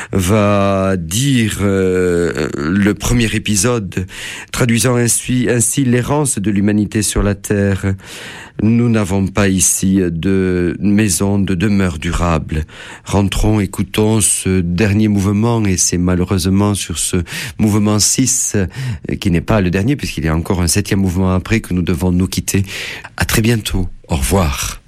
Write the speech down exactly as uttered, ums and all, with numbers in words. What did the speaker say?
va dire euh, le premier épisode, traduisant ainsi, ainsi l'errance de l'humanité sur la Terre. Nous n'avons pas ici de maison, de demeure durable. Rentrons, écoutons ce dernier mouvement, et c'est malheureusement sur ce mouvement six, qui n'est pas le dernier, puisqu'il y a encore un septième mouvement après, que nous devons nous quitter. À très bientôt. Au revoir.